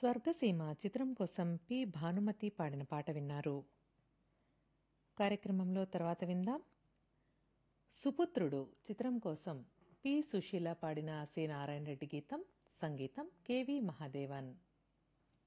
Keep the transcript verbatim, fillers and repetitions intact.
స్వర్గసీమ చిత్రం కోసం పి భానుమతి పాడిన పాట విన్నారు. కార్యక్రమంలో తర్వాత విందాం. సుపుత్రుడు చిత్రం కోసం పి సుశీల పాడిన సి నారాయణ రెడ్డి గీతం, సంగీతం కెవి మహాదేవన్.